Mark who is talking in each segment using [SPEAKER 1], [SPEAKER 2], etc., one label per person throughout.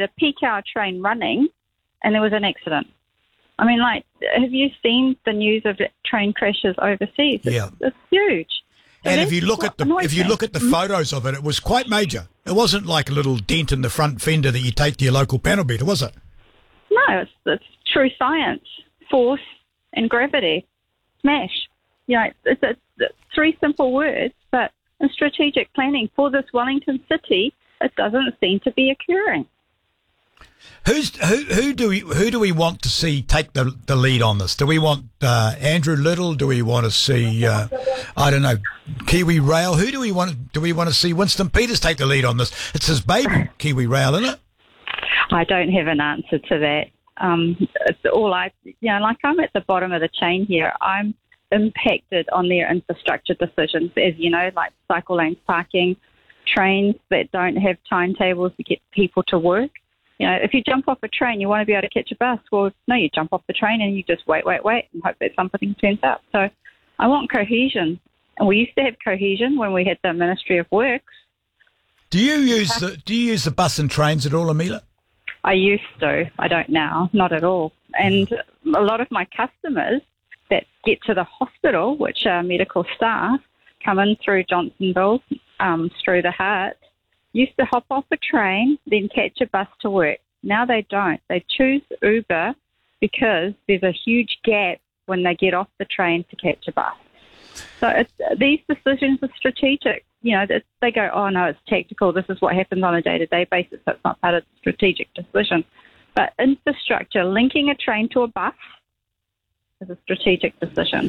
[SPEAKER 1] a peak hour train running and there was an accident. I mean, like, have you seen the news of train crashes overseas? It's huge. So
[SPEAKER 2] and if you look at the photos of it, it was quite major. It wasn't like a little dent in the front fender that you take to your local panel beater, was it?
[SPEAKER 1] No, it's true science, force and gravity. Smash. You know, it's three simple words, but in strategic planning for this Wellington city, it doesn't seem to be occurring.
[SPEAKER 2] Who do we want to see take the lead on this? Do we want Andrew Little? Do we want to see I don't know, Kiwi Rail? Who do we want? Do we want to see Winston Peters take the lead on this? It's his baby, Kiwi Rail, isn't it?
[SPEAKER 1] I don't have an answer to that. It's all like I'm at the bottom of the chain here. I'm impacted on their infrastructure decisions, as you know, like cycle lanes, parking, trains that don't have timetables to get people to work. You know, if you jump off a train, you want to be able to catch a bus. Well, no, you jump off the train and you just wait and hope that something turns up. So I want cohesion. And we used to have cohesion when we had the Ministry of Works.
[SPEAKER 2] Do you use the bus and trains at all, Amelia?
[SPEAKER 1] I used to. I don't now. Not at all. And a lot of my customers that get to the hospital, which are medical staff, come in through Johnsonville, through the Heart, used to hop off a train, then catch a bus to work. Now they don't. They choose Uber because there's a huge gap when they get off the train to catch a bus. So these decisions are strategic. You know, they go, oh, no, it's tactical. This is what happens on a day-to-day basis. So it's not part of the strategic decision. But infrastructure, linking a train to a bus is a strategic decision.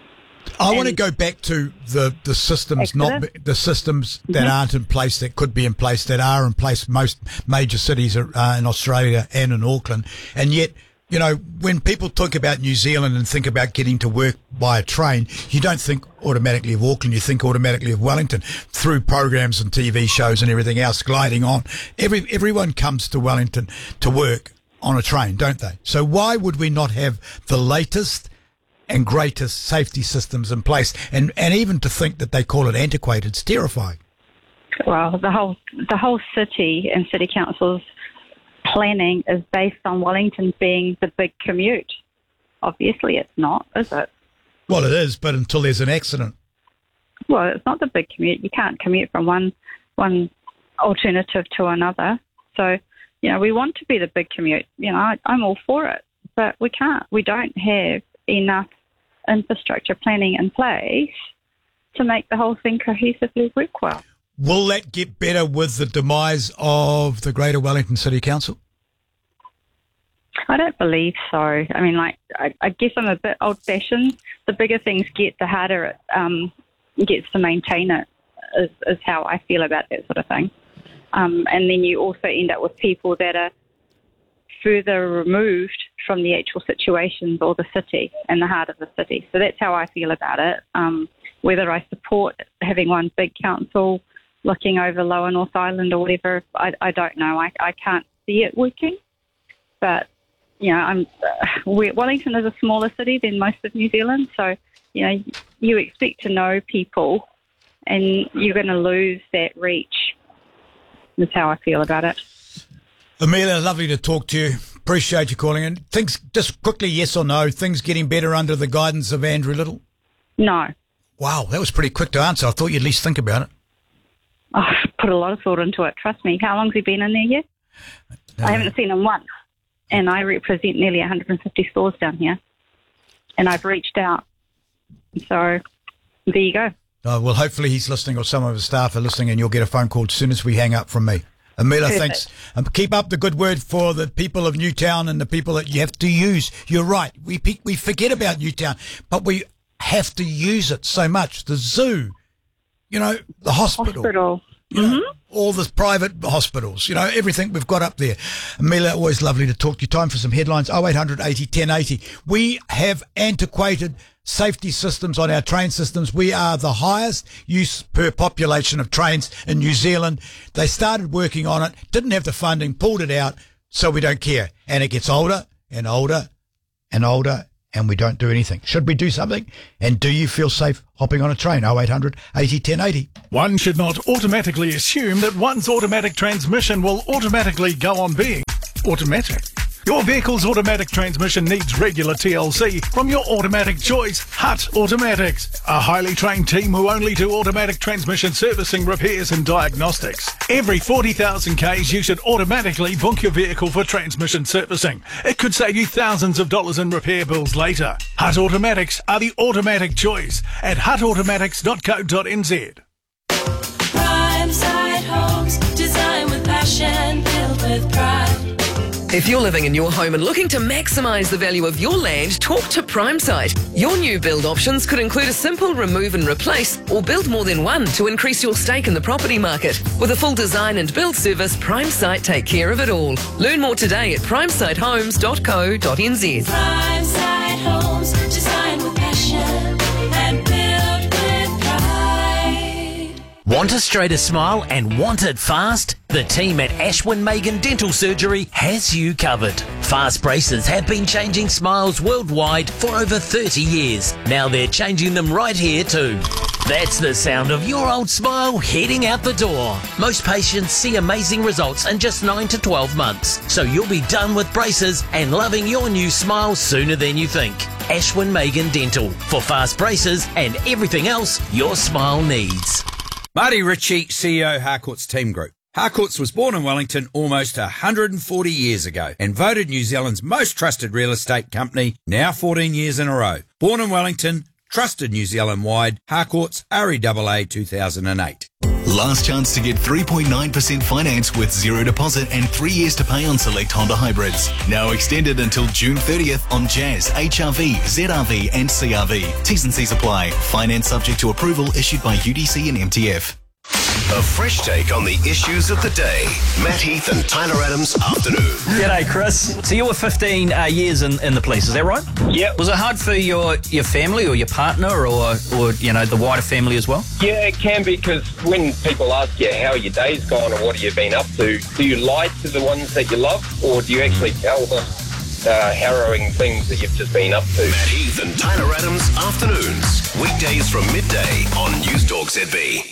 [SPEAKER 2] I want to go back to the systems, the systems that aren't in place, that could be in place, that are in place. Most major cities are in Australia and in Auckland. And yet, you know, when people talk about New Zealand and think about getting to work by a train, you don't think automatically of Auckland, you think automatically of Wellington through programs and TV shows and everything else gliding on. Everyone comes to Wellington to work on a train, don't they? So why would we not have the latest and greatest safety systems in place? And even to think that they call it antiquated, it's terrifying.
[SPEAKER 1] Well, the whole city and city council's planning is based on Wellington being the big commute. Obviously it's not, is it?
[SPEAKER 2] Well, it is, but until there's an accident.
[SPEAKER 1] Well, it's not the big commute. You can't commute from one alternative to another. So, you know, we want to be the big commute. You know, I'm all for it, but we can't. We don't have enough infrastructure planning in place to make the whole thing cohesively work well.
[SPEAKER 2] Will that get better with the demise of the Greater Wellington City Council?
[SPEAKER 1] I don't believe so. I mean, like, I guess I'm a bit old-fashioned. The bigger things get, the harder it gets to maintain it, is how I feel about that sort of thing. And then you also end up with people that are further removed from the actual situations or the city and the heart of the city. So that's how I feel about it. Whether I support having one big council looking over Lower North Island or whatever, I don't know. I can't see it working. But, you know, Wellington is a smaller city than most of New Zealand, so, you know, you expect to know people and you're going to lose that reach. That's how I feel about it.
[SPEAKER 2] Amelia, lovely to talk to you. Appreciate you calling in. Things, just quickly, yes or no, things getting better under the guidance of Andrew Little?
[SPEAKER 1] No.
[SPEAKER 2] Wow, that was pretty quick to answer. I thought you'd at least think about it.
[SPEAKER 1] I've put a lot of thought into it, trust me. How long's he been in there yet? I haven't seen him once, and I represent nearly 150 stores down here, and I've reached out. So there you go.
[SPEAKER 2] Well, hopefully he's listening, or some of his staff are listening, and you'll get a phone call as soon as we hang up from me. Amelia, thanks. Keep up the good word for the people of Newtown and the people that you have to use. You're right. We forget about Newtown, but we have to use it so much. The zoo, you know, the hospital. You know, all the private hospitals, you know, everything we've got up there. Amelia, always lovely to talk to you. Time for some headlines. 0800 80 1080. We have antiquated safety systems on our train systems. We are the highest use per population of trains in New Zealand. They started working on it, didn't have the funding, pulled it out, so we don't care. And it gets older and older and older and we don't do anything. Should we do something? And do you feel safe hopping on a train? 0800 80 10 80.
[SPEAKER 3] One should not automatically assume that one's automatic transmission will automatically go on being automatic. Your vehicle's automatic transmission needs regular TLC from your automatic choice, Hutt Automatics. A highly trained team who only do automatic transmission servicing, repairs and diagnostics. Every 40,000 Ks you should automatically book your vehicle for transmission servicing. It could save you thousands of dollars in repair bills later. Hutt Automatics are the automatic choice at huttautomatics.co.nz.
[SPEAKER 4] Primeside Homes, design with passion, built with pride.
[SPEAKER 5] If you're living in your home and looking to maximise the value of your land, talk to Primesite. Your new build options could include a simple remove and replace or build more than one to increase your stake in the property market. With a full design and build service, Primesite take care of it all. Learn more today at primesitehomes.co.nz.
[SPEAKER 4] Primeside Homes, design with passion and built with pride.
[SPEAKER 6] Want a straighter smile and want it fast? The team at Ashwin Megan Dental Surgery has you covered. Fast braces have been changing smiles worldwide for over 30 years. Now they're changing them right here too. That's the sound of your old smile heading out the door. Most patients see amazing results in just 9 to 12 months. So you'll be done with braces and loving your new smile sooner than you think. Ashwin Megan Dental for fast braces and everything else your smile needs.
[SPEAKER 7] Marty Ritchie, CEO Harcourts Team Group. Harcourts was born in Wellington almost 140 years ago and voted New Zealand's most trusted real estate company now 14 years in a row. Born in Wellington, trusted New Zealand-wide, Harcourts REAA 2008.
[SPEAKER 8] Last chance to get 3.9% finance with zero deposit and 3 years to pay on select Honda hybrids. Now extended until June 30th on Jazz, HRV, ZRV and CRV. T's and C's apply. Finance subject to approval issued by UDC and MTF.
[SPEAKER 9] A fresh take on the issues of the day. Matt Heath and Tyler Adams afternoon.
[SPEAKER 10] G'day, Chris. So you were 15 years in the police, is that right?
[SPEAKER 11] Yep.
[SPEAKER 10] Was it hard for your family or your partner or you know, the wider family as well?
[SPEAKER 11] Yeah, it can be, because when people ask you how your day's gone or what have you been up to, do you lie to the ones that you love, or do you actually tell them harrowing things that you've just been up to?
[SPEAKER 9] Matt Heath and Tyler Adams afternoons. Weekdays from midday on News Talk ZB.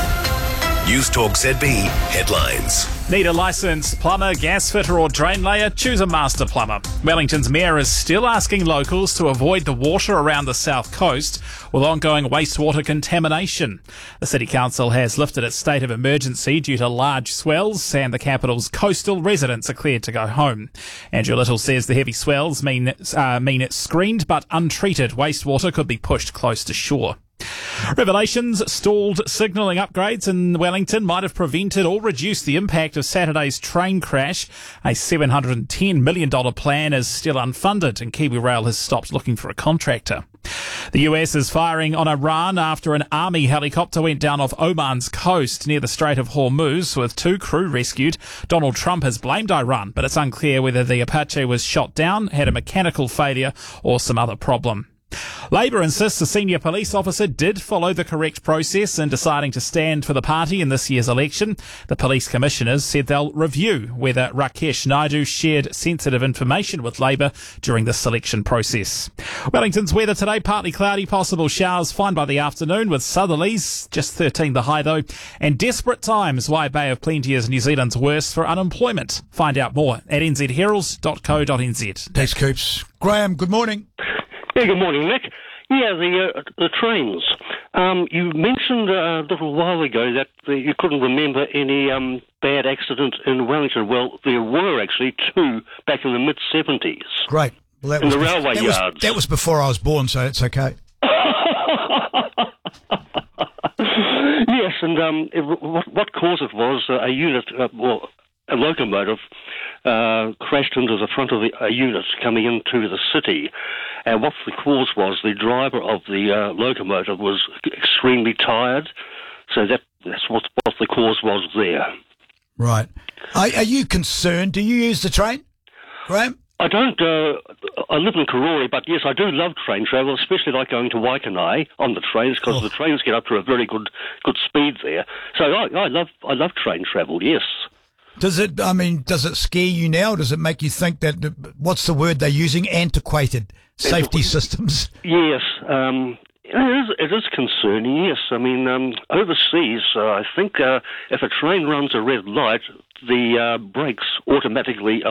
[SPEAKER 9] News Talk ZB headlines.
[SPEAKER 12] Need a licensed plumber, gas fitter or drain layer? Choose a master plumber. Wellington's mayor is still asking locals to avoid the water around the south coast with ongoing wastewater contamination. The City Council has lifted its state of emergency due to large swells, and the capital's coastal residents are cleared to go home. Andrew Little says the heavy swells mean it's screened but untreated wastewater could be pushed close to shore. Revelations stalled signalling upgrades in Wellington might have prevented or reduced the impact of Saturday's train crash. A $710 million plan is still unfunded, and KiwiRail has stopped looking for a contractor. The US is firing on Iran after an army helicopter went down off Oman's coast near the Strait of Hormuz, with 2 crew rescued. Donald Trump has blamed Iran, but it's unclear whether the Apache was shot down, had a mechanical failure, or some other problem. Labor insists a senior police officer did follow the correct process in deciding to stand for the party in this year's election. The police commissioners said they'll review whether Rakesh Naidu shared sensitive information with Labor during the selection process. Wellington's weather today, partly cloudy, possible showers, fine by the afternoon with southerlies, just 13 the high though, and desperate times why Bay of Plenty is New Zealand's worst for unemployment. Find out more at nzheralds.co.nz.
[SPEAKER 2] Thanks, Coops. Graham, good morning.
[SPEAKER 13] Yeah, good morning, Nick. Yeah, the trains. You mentioned a little while ago that you couldn't remember any bad accident in Wellington. Well, there were actually 2 back in the mid-70s.
[SPEAKER 2] Great. Well, that
[SPEAKER 13] in
[SPEAKER 2] was
[SPEAKER 13] the railway yards.
[SPEAKER 2] That was before I was born, so it's okay.
[SPEAKER 13] Yes, and what caused it was a unit, a locomotive, crashed into the front of a unit coming into the city. And what the cause was, the driver of the locomotive was extremely tired. So that's what the cause was there.
[SPEAKER 2] Right. Are you concerned? Do you use the train, Graham?
[SPEAKER 13] I don't. I live in Karori, but yes, I do love train travel, especially like going to Waikanae on the trains, because the trains get up to a very good speed there. So I love train travel. Yes.
[SPEAKER 2] Does it scare you now? Does it make you think that, what's the word they're using, antiquated safety systems?
[SPEAKER 13] Yes, it is concerning, yes. I mean, overseas, I think if a train runs a red light, the brakes automatically